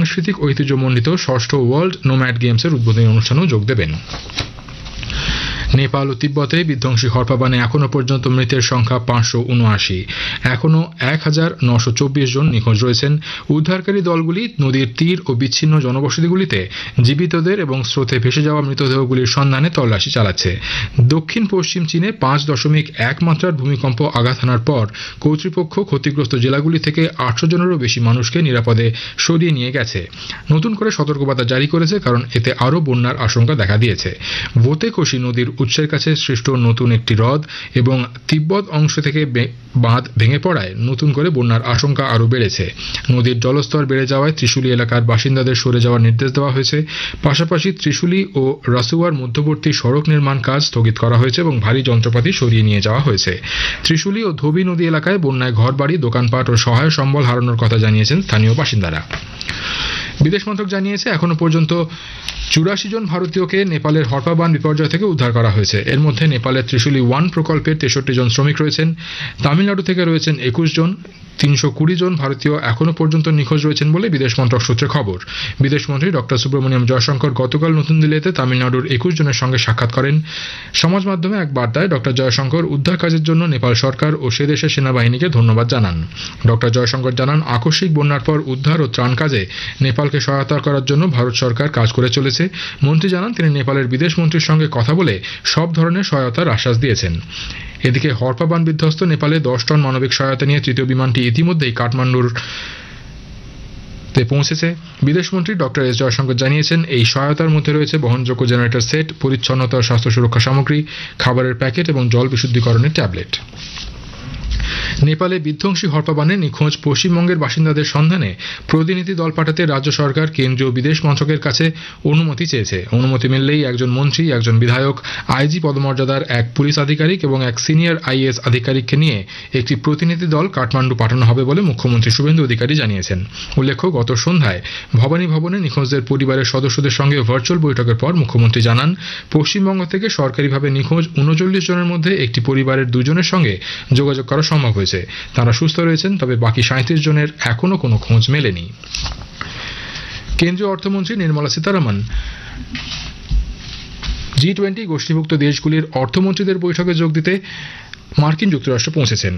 সাংস্কৃতিক ঐতিহ্যমণ্ডিত ষষ্ঠ ওয়ার্ল্ড নোম্যাড গেমসের উদ্বোধনী অনুষ্ঠানেও যোগ দেবেন। নেপাল ও তিব্বতে বিধ্বংসী হরপাবানে এখনও পর্যন্ত মৃতের সংখ্যা 579। এখনও 1924 জন নিখোঁজ রয়েছেন। উদ্ধারকারী দলগুলি নদীর তীর ও বিচ্ছিন্ন জনবসতিগুলিতে জীবিতদের এবং স্রোতে ভেসে যাওয়া মৃতদেহগুলির সন্ধানে তল্লাশি চালাচ্ছে। দক্ষিণ পশ্চিম চীনে 5.1 মাত্রার ভূমিকম্প আঘাত হানার পর কর্তৃপক্ষ ক্ষতিগ্রস্ত জেলাগুলি থেকে 800 জনেরও বেশি মানুষকে নিরাপদে সরিয়ে নিয়ে গেছে। নতুন করে সতর্কবার্তা জারি করেছে, কারণ এতে আরও বন্যার আশঙ্কা দেখা দিয়েছে। ভোতেকোশি নদীর উৎসের কাছে সৃষ্ট নতুন একটি হ্রদ এবং তিব্বত অংশ থেকে বাঁধ ভেঙে পড়ায় নতুন করে বন্যার আশঙ্কা আরও বেড়েছে। নদীর জলস্তর বেড়ে যাওয়ায় ত্রিশুলি এলাকার বাসিন্দাদের সরে যাওয়ার নির্দেশ দেওয়া হয়েছে। পাশাপাশি ত্রিশুলি ও রাসুয়ার মধ্যবর্তী সড়ক নির্মাণ কাজ স্থগিত করা হয়েছে এবং ভারী যন্ত্রপাতি সরিয়ে নিয়ে যাওয়া হয়েছে। ত্রিশুলি ও ধোবি নদী এলাকায় বন্যায় ঘরবাড়ি, দোকানপাট ও সহায় সম্বল হারানোর কথা জানিয়েছেন স্থানীয় বাসিন্দারা। বিদেশ মন্ত্রক জানিয়েছে, এখনো পর্যন্ত 84 জন ভারতীয়কে নেপালের হরপাবান বিপর্যয় থেকে উদ্ধার করা হয়েছে। এর মধ্যে নেপালের ত্রিশুলি 1 প্রকল্পের 63 জন শ্রমিক রয়েছেন। তামিলনাড়ু থেকে রয়েছেন 21 জন। 320 জন ভারতীয় এখনো পর্যন্ত নিখোঁজ রয়েছেন বলে বিদেশ মন্ত্রক সূত্রে খবর। বিদেশমন্ত্রী ডক্টর সুব্রমণিয়াম জয়শঙ্কর গতকাল নতুন দিল্লিতে তামিলনাড়ুর 21 জনের সঙ্গে সাক্ষাৎ করেন। সমাজ মাধ্যমে এক বার্তায় ডক্টর জয়শঙ্কর উদ্ধার কাজের জন্য নেপাল সরকার ও সে দেশের সেনাবাহিনীকে ধন্যবাদ জানান। ডক্টর জয়শঙ্কর জানান, আকস্মিক বন্যার পর উদ্ধার ও ত্রাণ কাজে নেপালকে সহায়তা করার জন্য ভারত সরকার কাজ করে চলেছে। মন্ত্রী জানান, তিনি নেপালের বিদেশ মন্ত্রীর সঙ্গে কথা বলে সব ধরনের সহায়তার আশ্বাস দিয়েছেন। এদিকে হরপাবান বিধ্বস্ত নেপালে 10 টন মানবিক সহায়তা নিয়ে তৃতীয় বিমানটি ইতিমধ্যেই কাঠমান্ডুর পৌঁছেছে। বিদেশমন্ত্রী ডক্টর এস জয়শঙ্কর জানিয়েছেন, এই সহায়তার মধ্যে রয়েছে বহনযোগ্য জেনারেটর সেট, পরিচ্ছন্নতা ও স্বাস্থ্য সুরক্ষা সামগ্রী, খাবারের প্যাকেট এবং জল বিশুদ্ধিকরণের ট্যাবলেট। নেপালে বিধ্বংসী হরপাবানে নিখোঁজ পশ্চিমবঙ্গের বাসিন্দাদের সন্ধানে প্রতিনিধি দল পাঠাতে রাজ্য সরকার কেন্দ্রীয় বিদেশ মন্ত্রকের কাছে অনুমতি চেয়েছে। অনুমতি মিললেই একজন মন্ত্রী, একজন বিধায়ক, আইজি পদমর্যাদার এক পুলিশ আধিকারিক এবং এক সিনিয়র আইএএস আধিকারিককে নিয়ে একটি প্রতিনিধি দল কাঠমান্ডু পাঠানো হবে বলে মুখ্যমন্ত্রী শুভেন্দু অধিকারী জানিয়েছেন। উল্লেখ্য, গত সন্ধ্যায় ভবানী ভবনে নিখোঁজদের পরিবারের সদস্যদের সঙ্গে ভার্চুয়াল বৈঠকের পর মুখ্যমন্ত্রী জানান, পশ্চিমবঙ্গ থেকে সরকারিভাবে নিখোঁজ 39 জনের মধ্যে একটি পরিবারের 2 জনের সঙ্গে যোগাযোগ করা সম্ভব হয়েছে। তারা সুস্থ রয়েছেন, তবে বাকি 37 জনের এখনো কোনো খোঁজ মেলেনি। কেন্দ্রীয় অর্থমন্ত্রী নির্মলা সীতারামন G20 গোষ্ঠীভুক্ত দেশগুলির অর্থমন্ত্রীদের বৈঠকে যোগ দিতে মার্কিন যুক্তরাষ্ট্রে পৌঁছেছেন।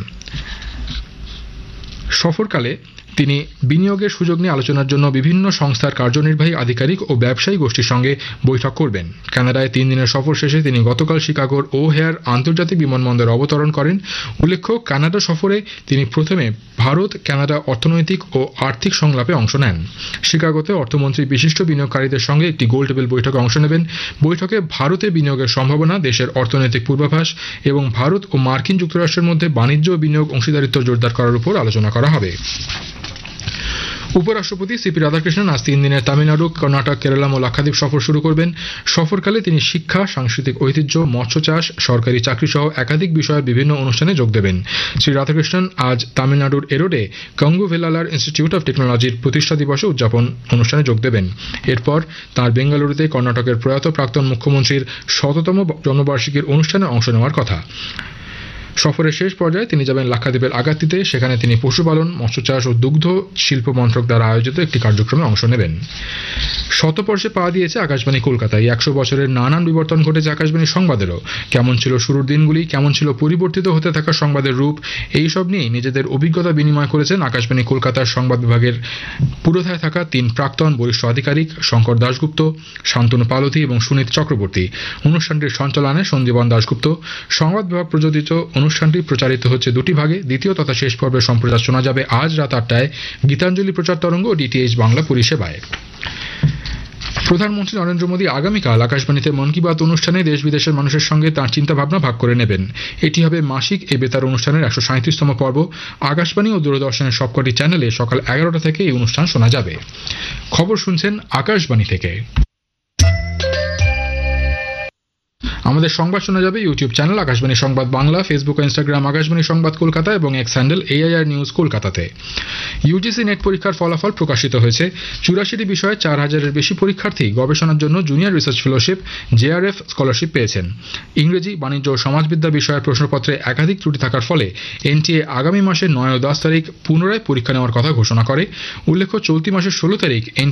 সফরকালে তিনি বিনিয়োগের সুযোগ নিয়ে আলোচনার জন্য বিভিন্ন সংস্থার কার্যনির্বাহী আধিকারিক ও ব্যবসায়ী গোষ্ঠীর সঙ্গে বৈঠক করবেন। কানাডায় 3 দিনের সফর শেষে তিনি গতকাল শিকাগোর ওহেয়ার আন্তর্জাতিক বিমানবন্দরে অবতরণ করেন। উল্লেখ্য, কানাডা সফরে তিনি প্রথমে ভারত কানাডা অর্থনৈতিক ও আর্থিক সংলাপে অংশ নেন। শিকাগোতে অর্থমন্ত্রী বিশিষ্ট বিনিয়োগকারীদের সঙ্গে একটি গোল টেবিল বৈঠকে অংশ নেবেন। বৈঠকে ভারতে বিনিয়োগের সম্ভাবনা, দেশের অর্থনৈতিক পূর্বাভাস এবং ভারত ও মার্কিন যুক্তরাষ্ট্রের মধ্যে বাণিজ্য ও বিনিয়োগ অংশীদারিত্ব জোরদার করার উপর আলোচনা করা হবে। উপরাষ্ট্রপতি সিপি রাধাকৃষ্ণন আজ 3 দিনের তামিলনাড়ু, কর্ণাটক, কেরালা ও লাক্ষাদ্বীপ সফর শুরু করবেন। সফরকালে তিনি শিক্ষা, সাংস্কৃতিক ঐতিহ্য, মৎস্য চাষ, সরকারি চাকরি সহ একাধিক বিষয়ের বিভিন্ন অনুষ্ঠানে যোগ দেবেন। শ্রী রাধাকৃষ্ণন আজ তামিলনাড়ুর এরোডে কঙ্গু ভেলালার ইনস্টিটিউট অফ টেকনোলজির প্রতিষ্ঠা দিবসে উদযাপন অনুষ্ঠানে যোগ দেবেন। এরপর তাঁর বেঙ্গালুরুতে কর্ণাটকের প্রয়াত প্রাক্তন মুখ্যমন্ত্রীর 100তম জন্মবার্ষিকীর অনুষ্ঠানে অংশ নেওয়ার কথা। সফরের শেষ পর্যায়ে তিনি যাবেন লাক্ষাদ্বীপের আগাত্তিতে। সেখানে তিনি পশুপালন, মৎস্য চাষ ও দুগ্ধ শিল্প মন্ত্রক দ্বারা আয়োজিত একটি কার্যক্রমে অংশ নেবেন। শতবর্ষে পা দিয়েছে আকাশবাণী কলকাতায়। 100 বছরের নানান বিবর্তন ঘটেছে আকাশবাণী সংবাদেরও। কেমন ছিল শুরুর দিনগুলি, কেমন ছিল পরিবর্তিত হতে থাকা সংবাদের রূপ, এই সব নিয়ে নিজেদের অভিজ্ঞতা বিনিময় করেছেন আকাশবাণী কলকাতার সংবাদ বিভাগের পুরোধায় থাকা 3 প্রাক্তন বরিষ্ঠ আধিকারিক শঙ্কর দাশগুপ্ত, শান্তনু পালথি এবং সুনীত চক্রবর্তী। অনুষ্ঠানটির সঞ্চালনে সঞ্জীবন দাশগুপ্ত। সংবাদ বিভাগ প্রযোজিত অনুষ্ঠানটি প্রচারিত হচ্ছে 2টি ভাগে। দ্বিতীয় তথা শেষ পর্বের সম্প্রচার শোনা যাবে আজ রাত 8টায় গীতাঞ্জলি প্রচার তরঙ্গ ও ডিটিএইচ বাংলা পরিষেবায়। প্রধানমন্ত্রী নরেন্দ্র মোদী আগামীকাল আকাশবাণীতে মন কি বাত অনুষ্ঠানে দেশ বিদেশের মানুষের সঙ্গে তাঁর চিন্তাভাবনা ভাগ করে নেবেন। এটি হবে মাসিক এ বেতার অনুষ্ঠানের 137তম পর্ব। আকাশবাণী ও দূরদর্শনের সবকটি চ্যানেলে সকাল 11টা থেকে এই অনুষ্ঠান শোনা যাবে। খবর শুনছেন আকাশবাণী থেকে। আমাদের সংবাদ শোনা যাবে ইউটিউব চ্যানেল আকাশবাণী সংবাদ বাংলা, ফেসবুক ও ইনস্টাগ্রাম আকাশবাণী সংবাদ কলকাতা এবং এক্স হ্যান্ডেল AIR নিউজ কলকাতাতে। ইউজিসি নেট পরীক্ষার ফলাফল প্রকাশিত হয়েছে। 84টি বিষয়ে 4000-এর বেশি পরীক্ষার্থী গবেষণার জন্য junior research fellowship JRF scholarship পেয়েছেন। ইংরেজি, বাণিজ্য ও সমাজবিদ্যা বিষয়ের প্রশ্নপত্রে একাধিক ত্রুটি থাকার ফলে NTA আগামী মাসের 9 ও 10 তারিখ পুনরায় পরীক্ষা নেওয়ার কথা ঘোষণা করে। উল্লেখ্য, চলতি মাসের 16 তারিখ